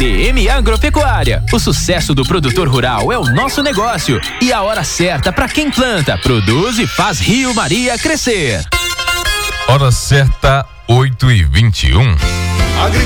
DM Agropecuária. O sucesso do produtor rural é o nosso negócio e a hora certa para quem planta, produz e faz Rio Maria crescer. Hora certa, 8h21.